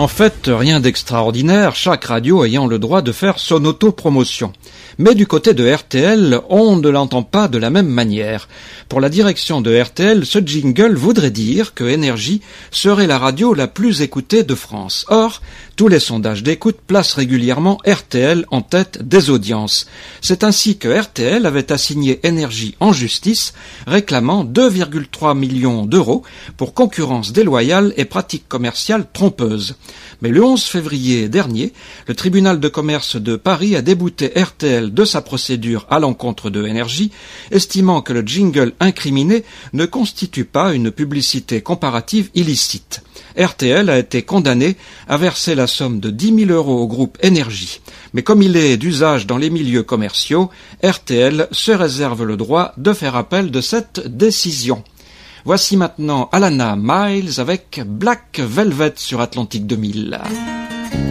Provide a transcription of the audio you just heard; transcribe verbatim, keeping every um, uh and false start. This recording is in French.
En fait, rien d'extraordinaire, chaque radio ayant le droit de faire son autopromotion. Mais du côté de R T L, on ne l'entend pas de la même manière. Pour la direction de R T L, ce jingle voudrait dire que Énergie serait la radio la plus écoutée de France. Or, tous les sondages d'écoute placent régulièrement R T L en tête des audiences. C'est ainsi que R T L avait assigné Énergie en justice, réclamant deux virgule trois millions d'euros pour concurrence déloyale et pratiques commerciales trompeuses. Mais le onze février dernier, le tribunal de commerce de Paris a débouté R T L de sa procédure à l'encontre de Énergie, estimant que le jingle incriminé ne constitue pas une publicité comparative illicite. R T L a été condamné à verser la somme de dix mille euros au groupe Énergie. Mais comme il est d'usage dans les milieux commerciaux, R T L se réserve le droit de faire appel de cette décision. Voici maintenant Alana Miles avec Black Velvet sur Atlantique deux mille.